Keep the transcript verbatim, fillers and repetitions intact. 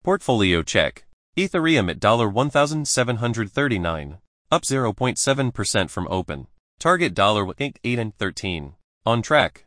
Portfolio check. Ethereum at one thousand seven hundred thirty-nine, up zero point seven percent from open. Target eight eight and thirteen. On track.